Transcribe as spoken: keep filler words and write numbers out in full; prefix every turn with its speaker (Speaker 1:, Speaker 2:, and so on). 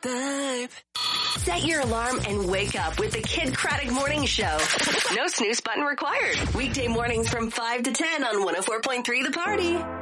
Speaker 1: babe.
Speaker 2: Set your alarm and wake up with the Kid Craddock Morning Show. No snooze button required. Weekday mornings from five to ten on one oh four point three The Party.